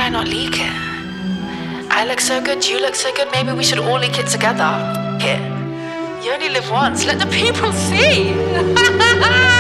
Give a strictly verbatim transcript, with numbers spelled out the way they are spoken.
I not leak it? I look so good, you look so good, maybe we should all leak it together. It. You only live once, let the people see.